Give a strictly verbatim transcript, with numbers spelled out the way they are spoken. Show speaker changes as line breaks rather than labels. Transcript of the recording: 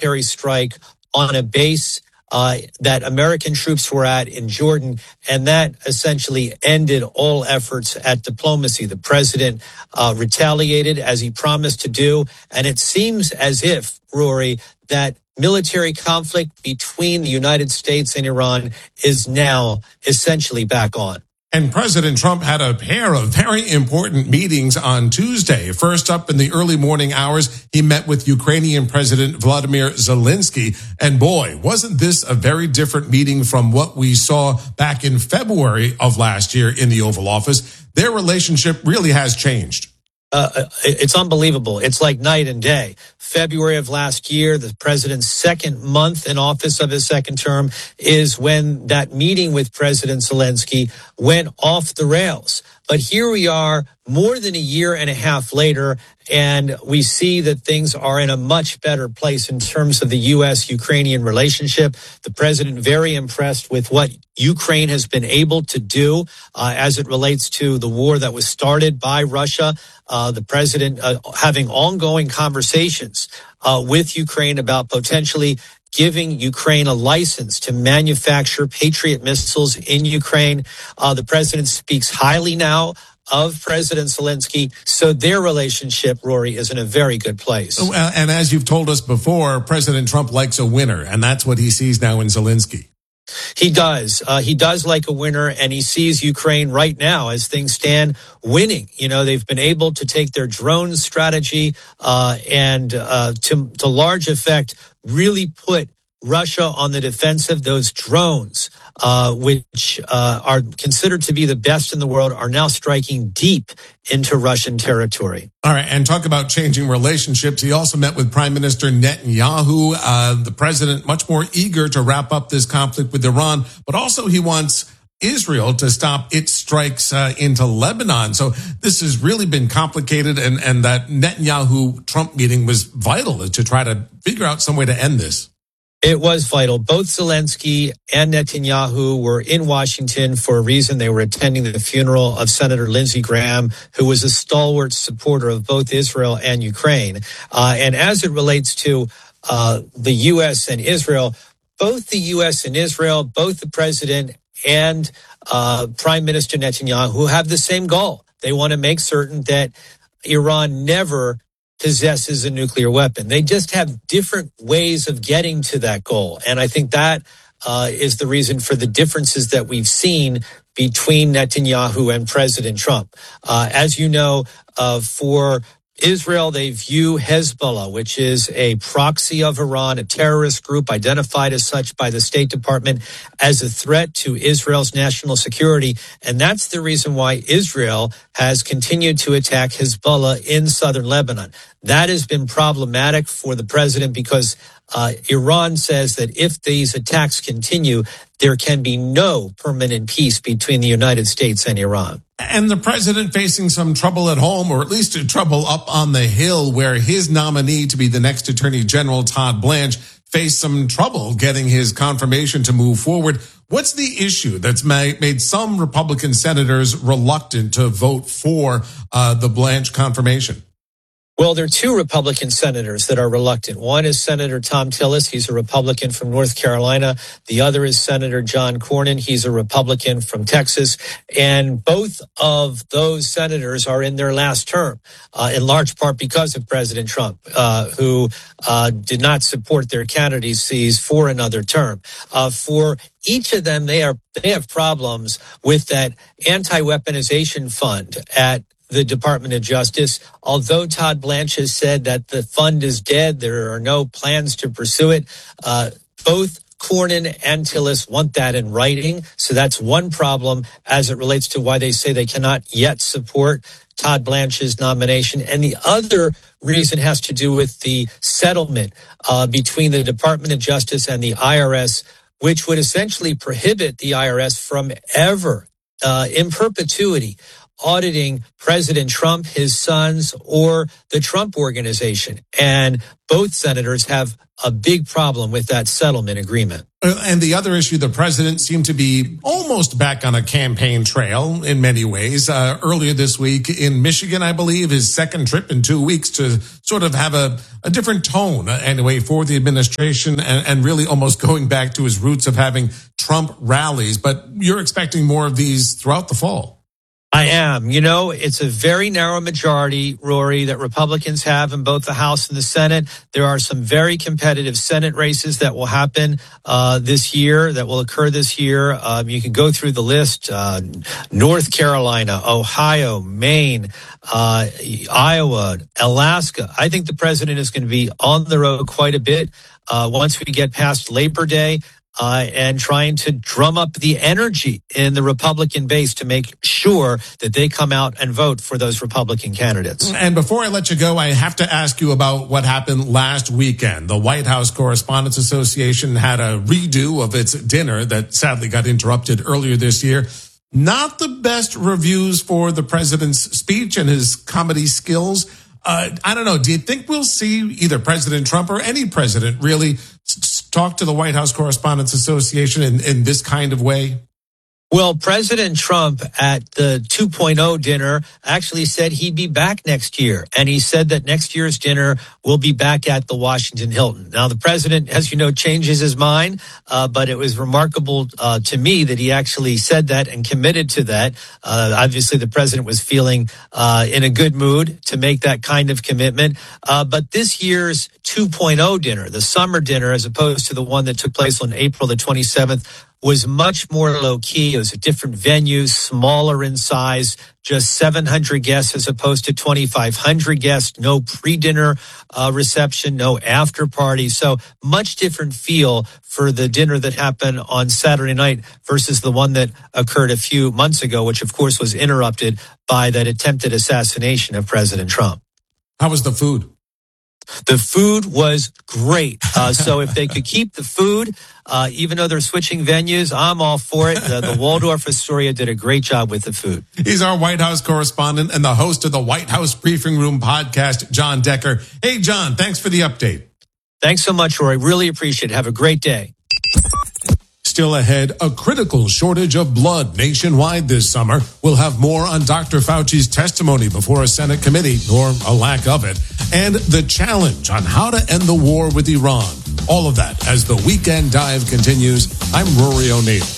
military strike on a base uh, that American troops were at in Jordan, and that essentially ended all efforts at diplomacy. The president uh, retaliated as he promised to do, and it seems as if, Rory, that military conflict between the United States and Iran is now essentially back on.
And President Trump had a pair of very important meetings on Tuesday. First up, in the early morning hours, he met with Ukrainian President Vladimir Zelensky. And boy, wasn't this a very different meeting from what we saw back in February of last year in the Oval Office. Their relationship really has changed.
Uh, it's unbelievable. It's like night and day. February of last year, the president's second month in office of his second term, is when that meeting with President Zelensky went off the rails. But here we are more than a year and a half later, and we see that things are in a much better place in terms of the U S Ukrainian relationship. The president very impressed with what Ukraine has been able to do uh, as it relates to the war that was started by Russia. Uh, the president uh, having ongoing conversations uh, with Ukraine about potentially giving Ukraine a license to manufacture Patriot missiles in Ukraine. Uh, the president speaks highly now of President Zelensky. So their relationship, Rory, is in a very good place.
And as you've told us before, President Trump likes a winner, and that's what he sees now in Zelensky.
He does. Uh, he does like a winner, and he sees Ukraine right now, as things stand, winning. You know, they've been able to take their drone strategy uh, and uh, to, to large effect really put Russia on the defensive. Those drones, uh, which uh, are considered to be the best in the world, are now striking deep into Russian territory.
All right, and talk about changing relationships. He also met with Prime Minister Netanyahu, uh, the president, much more eager to wrap up this conflict with Iran, but also he wants Israel to stop its strikes uh, into Lebanon. So this has really been complicated, and, and that Netanyahu-Trump meeting was vital to try to figure out some way to end this.
It was vital. Both Zelensky and Netanyahu were in Washington for a reason. They were attending the funeral of Senator Lindsey Graham, who was a stalwart supporter of both Israel and Ukraine. Uh, and as it relates to uh, the U S and Israel, both the U S and Israel, both the president and uh, Prime Minister Netanyahu have the same goal. They want to make certain that Iran never possesses a nuclear weapon. They just have different ways of getting to that goal. And I think that uh, is the reason for the differences that we've seen between Netanyahu and President Trump. Uh, as you know, uh, for Israel, they view Hezbollah, which is a proxy of Iran, a terrorist group identified as such by the State Department, as a threat to Israel's national security. And that's the reason why Israel has continued to attack Hezbollah in southern Lebanon. That has been problematic for the president because uh, Iran says that if these attacks continue, there can be no permanent peace between the United States and Iran.
And the president facing some trouble at home, or at least trouble up on the Hill, where his nominee to be the next Attorney General, Todd Blanche, faced some trouble getting his confirmation to move forward. What's the issue that's made some Republican senators reluctant to vote for uh, the Blanche confirmation?
Well, there are two Republican senators that are reluctant. One is Senator Thom Tillis. He's a Republican from North Carolina. The other is Senator John Cornyn. He's a Republican from Texas. And both of those senators are in their last term, uh, in large part because of President Trump, uh, who uh, did not support their candidacies for another term. Uh, for each of them, they are they have problems with that anti-weaponization fund at the Department of Justice. Although Todd Blanche has said that the fund is dead, there are no plans to pursue it. Uh, both Cornyn and Tillis want that in writing. So that's one problem as it relates to why they say they cannot yet support Todd Blanche's nomination. And the other reason has to do with the settlement uh, between the Department of Justice and the I R S, which would essentially prohibit the I R S from ever, uh, in perpetuity, auditing President Trump, his sons, or the Trump Organization. And both senators have a big problem with that settlement agreement.
And the other issue, the president seemed to be almost back on a campaign trail in many ways. Uh, earlier this week in Michigan, I believe, his second trip in two weeks to sort of have a, a different tone, uh, anyway, for the administration and, and really almost going back to his roots of having Trump rallies. But you're expecting more of these throughout the fall.
I am. You know, it's a very narrow majority, Rory, that Republicans have in both the House and the Senate. There are some very competitive Senate races that will happen uh, this year, that will occur this year. Um, you can go through the list. Uh, North Carolina, Ohio, Maine, uh, Iowa, Alaska. I think the president is going to be on the road quite a bit uh, once we get past Labor Day. Uh, and trying to drum up the energy in the Republican base to make sure that they come out and vote for those Republican candidates.
And before I let you go, I have to ask you about what happened last weekend. The White House Correspondents Association had a redo of its dinner that sadly got interrupted earlier this year. Not the best reviews for the president's speech and his comedy skills. Uh, I don't know. Do you think we'll see either President Trump or any president really talk to the White House Correspondents Association in, in this kind of way?
Well, President Trump at the two point oh dinner actually said he'd be back next year. And he said that next year's dinner will be back at the Washington Hilton. Now, the president, as you know, changes his mind, uh, but it was remarkable uh, to me that he actually said that and committed to that. Uh, obviously, the president was feeling uh, in a good mood to make that kind of commitment. Uh, but this year's two point oh dinner, the summer dinner, as opposed to the one that took place on April the twenty-seventh, was much more low-key. It was a different venue, smaller in size, just seven hundred guests as opposed to twenty-five hundred guests, no pre-dinner uh, reception, no after-party. So much different feel for the dinner that happened on Saturday night versus the one that occurred a few months ago, which, of course, was interrupted by that attempted assassination of President Trump.
How was the food?
The food was great. Uh, so if they could keep the food, uh, even though they're switching venues, I'm all for it. The, the Waldorf Astoria did a great job with the food.
He's our White House correspondent and the host of the White House Briefing Room podcast, John Decker. Hey, John, thanks for the update.
Thanks so much, Roy. Really appreciate it. Have a great day.
Still ahead, a critical shortage of blood nationwide this summer. We'll have more on Doctor Fauci's testimony before a Senate committee, or a lack of it, and the challenge on how to end the war with Iran. All of that as the Weekend Dive continues. I'm Rory O'Neill.